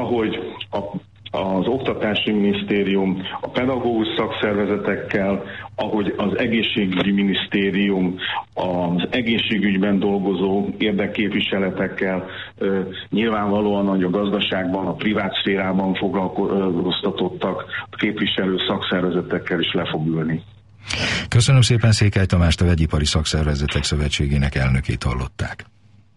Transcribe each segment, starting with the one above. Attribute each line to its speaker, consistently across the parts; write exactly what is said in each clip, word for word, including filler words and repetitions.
Speaker 1: ahogy a az Oktatási Minisztérium a pedagógus szakszervezetekkel, ahogy az Egészségügyi Minisztérium az egészségügyben dolgozó érdekképviseletekkel, nyilvánvalóan, hogy a gazdaságban, a privát szférában foglalkoztatottak képviselő szakszervezetekkel is le fog ülni.
Speaker 2: Köszönöm szépen, Székely Tamást, a Vegyipari Szakszervezetek Szövetségének elnökét hallották.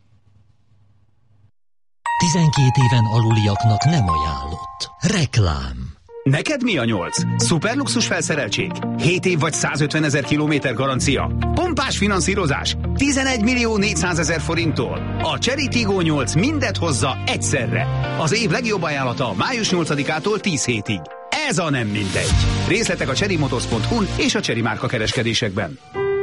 Speaker 3: tizenkét éven aluliaknak nem ajánlott. Reklám.
Speaker 4: Neked mi a nyolc? Szuperluxus felszereltség? hét év vagy százötven ezer kilométer garancia? Pompás finanszírozás? tizenegy millió négyszázezer forinttól. A Chery Tiggo nyolc mindet hozza egyszerre. Az év legjobb ajánlata május nyolcadikától tíz hétig. Ez a nem mindegy. Részletek a chery motors pont hu-n és a Chery márka kereskedésekben.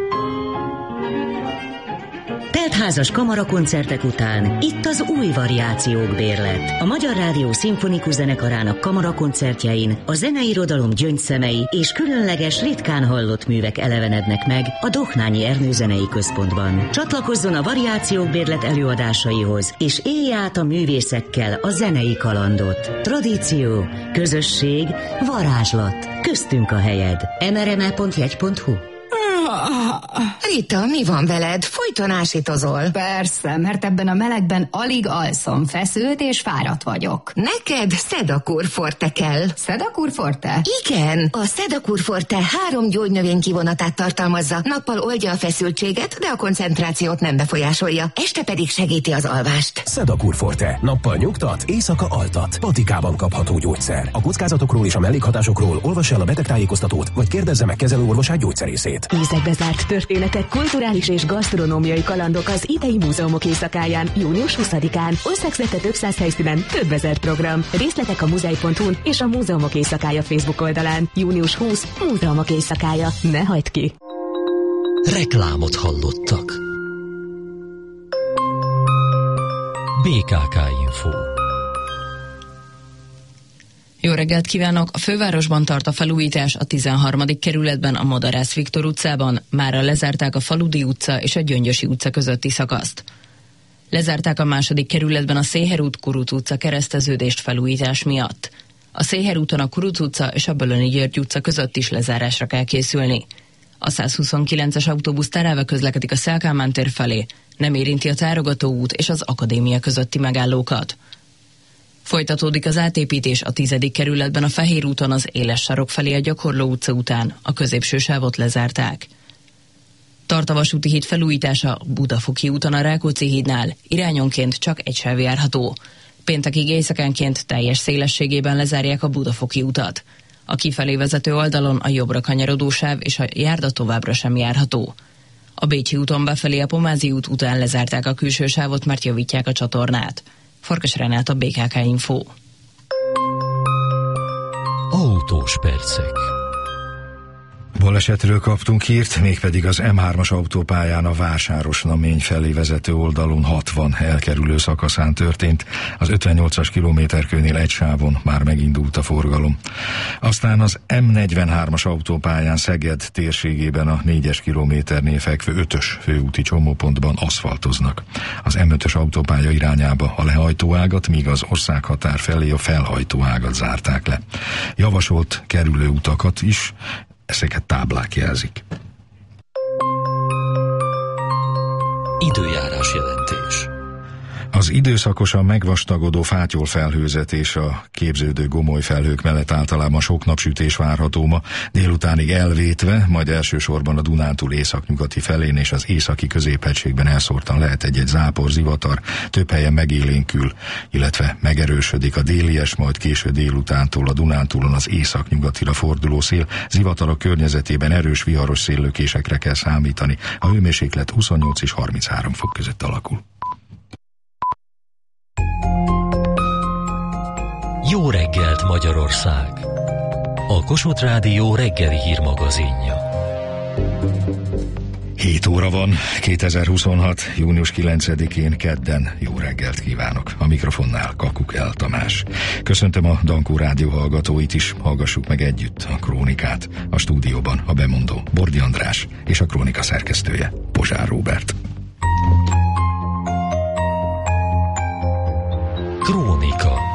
Speaker 5: Teltházas kamarakoncertek után itt az új variációk bérlet. A Magyar Rádió Szimfonikus Zenekarának kamarakoncertjein a zeneirodalom gyöngyszemei és különleges, ritkán hallott művek elevenednek meg a Dohnányi Ernő Zenei Központban. Csatlakozzon a variációk bérlet előadásaihoz, és élj át a művészekkel a zenei kalandot. Tradíció, közösség, varázslat. Köztünk a helyed. em er em e pont jegy pont hu.
Speaker 6: Rita, mi van veled? Folyton ásítozol.
Speaker 7: Persze, mert ebben a melegben alig alszom, feszült és fáradt vagyok.
Speaker 6: Neked Sedakur Forte kell.
Speaker 7: Sedakur Forte?
Speaker 6: Igen, a Sedakur Forte három gyógynövény kivonatát tartalmazza. Nappal oldja a feszültséget, de a koncentrációt nem befolyásolja. Este pedig segíti az alvást.
Speaker 8: Sedakur Forte. Nappal nyugtat, éjszaka altat. Patikában kapható gyógyszer. A kockázatokról és a mellékhatásokról olvassa el a betegtájékoztatót, vagy kérdezze meg kezelőorvosát gyógyszerészét.
Speaker 9: Mézekbe zárt történetek, kulturális és gasztronómiai kalandok az idei múzeumok éjszakáján, június huszadikán. Országszerte több száz helyszínen, több ezer program. Részletek a muzej pont hu-n és a Múzeumok Éjszakája Facebook oldalán. június huszadika. Múzeumok Éjszakája. Ne hagyd ki!
Speaker 3: Reklámot hallottak. bé ká ká Info.
Speaker 10: Jó reggelt kívánok! A fővárosban tart a felújítás, a tizenharmadik kerületben, a Madarász Viktor utcában. Mára lezárták a Faludi utca és a Gyöngyösi utca közötti szakaszt. Lezárták a második kerületben a Széher út Kuruc utca kereszteződést felújítás miatt. A Széher úton a Kuruc utca és a Bölöni György utca között is lezárásra kell készülni. A százhuszonkilences autóbusz terelve közlekedik a Széll Kálmán tér felé, nem érinti a Tárogató út és az Akadémia közötti megállókat. Folytatódik az átépítés a tizedik kerületben a Fehér úton az Éles sarok felé a Gyakorló utca után, a középső sávot lezárták. Tart a vasúti híd felújítása a Budafoki úton a Rákóczi hídnál, irányonként csak egy sáv járható. Péntekig éjszakánként teljes szélességében lezárják a Budafoki utat. A kifelé vezető oldalon a jobbra kanyarodó sáv és a járda továbbra sem járható. A Bécsi úton befelé a Pomázi út után lezárták a külső sávot, mert javítják a csatornát. Farkas Renát, a bé ká ká Info.
Speaker 3: Autós percek.
Speaker 2: Balesetről kaptunk hírt, mégpedig az em hármas autópályán a Vásáros-Namény felé vezető oldalon hatvan elkerülő szakaszán történt. Az ötvennyolcas kilométerkőnél egy sávon már megindult a forgalom. Aztán az em negyvenhármas autópályán Szeged térségében a négyes kilométernél fekvő ötös főúti csomópontban aszfaltoznak. Az em ötös autópálya irányába a lehajtóágat, míg az országhatár felé a felhajtóágat zárták le. Javasolt kerülő utakat is, ezeket táblák jelzik.
Speaker 3: Időjárás jelentés.
Speaker 2: Az időszakosan megvastagodó fátyolfelhőzet és a képződő gomolyfelhők mellett általában sok napsütés várható ma, délutánig elvétve, majd elsősorban a Dunántúl északnyugati felén és az északi középhegységben elszórtan lehet egy-egy zápor, zivatar, több helyen megélénkül, illetve megerősödik a délies, majd késő délutántól a Dunántúlon az északnyugatira forduló szél, zivatarok környezetében erős viharos széllökésekre kell számítani, a hőmérséklet huszonnyolc és harminchárom fok között alakul.
Speaker 3: Jó reggelt, Magyarország! A Kossuth Rádió reggeli hírmagazinja.
Speaker 2: hét óra van, kétezer-huszonhat. június kilencedikén kedden. Jó reggelt kívánok! A mikrofonnál Kakukel Tamás. Köszöntöm a Dankó Rádió hallgatóit is, hallgassuk meg együtt a krónikát. A stúdióban a bemondó Bordi András és a krónika szerkesztője Pozsár Róbert.
Speaker 3: Krónika.